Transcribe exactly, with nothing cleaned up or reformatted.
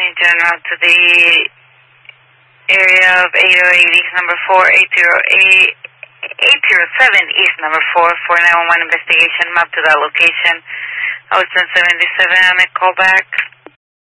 need you now to the area of eight oh eight East number four, eight oh eight, eight oh seven East number four, four nine one one investigation, map to that location. I was ten seventy-seven on a callback.